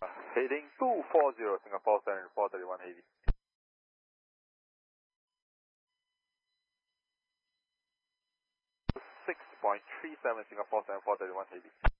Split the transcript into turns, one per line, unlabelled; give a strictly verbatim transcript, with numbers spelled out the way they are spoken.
Heading two four zero, Singapore Center, four thirty-one heavy. six point three seven, Singapore Center, four thirty-one heavy.